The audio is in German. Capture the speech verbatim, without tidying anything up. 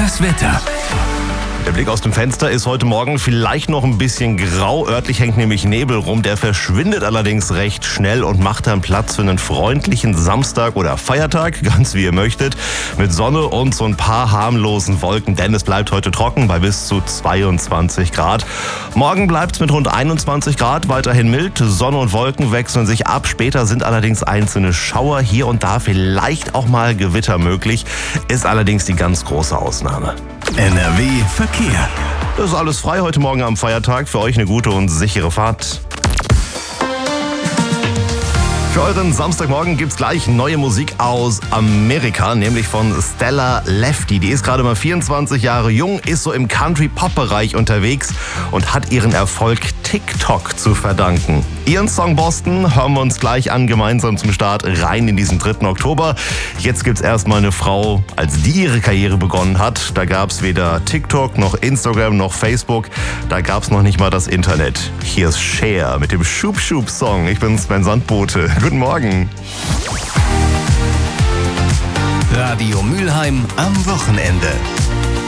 Das Wetter. Der Blick aus dem Fenster ist heute Morgen vielleicht noch ein bisschen grau. Örtlich hängt nämlich Nebel rum. Der verschwindet allerdings recht schnell und macht dann Platz für einen freundlichen Samstag oder Feiertag, ganz wie ihr möchtet, mit Sonne und so ein paar harmlosen Wolken, denn es bleibt heute trocken bei bis zu zweiundzwanzig Grad. Morgen bleibt es mit rund einundzwanzig Grad weiterhin mild. Sonne und Wolken wechseln sich ab. Später sind allerdings einzelne Schauer, hier und da vielleicht auch mal Gewitter möglich. Ist allerdings die ganz große Ausnahme. N R W Verkehr. Das ist alles frei heute Morgen am Feiertag. Für euch eine gute und sichere Fahrt. Für euren Samstagmorgen gibt's gleich neue Musik aus Amerika, nämlich von Stella Lefty. Die ist gerade mal vierundzwanzig Jahre jung, ist so im Country-Pop-Bereich unterwegs und hat ihren Erfolg TikTok zu verdanken. Ihren Song Boston hören wir uns gleich an, gemeinsam zum Start rein in diesen dritten Oktober. Jetzt gibt's erstmal eine Frau, als die ihre Karriere begonnen hat. Da gab's weder TikTok noch Instagram noch Facebook. Da gab's noch nicht mal das Internet. Hier ist Cher mit dem Schub-Schub-Song. Ich bin Sven Sandbote. Guten Morgen. Radio Mülheim am Wochenende.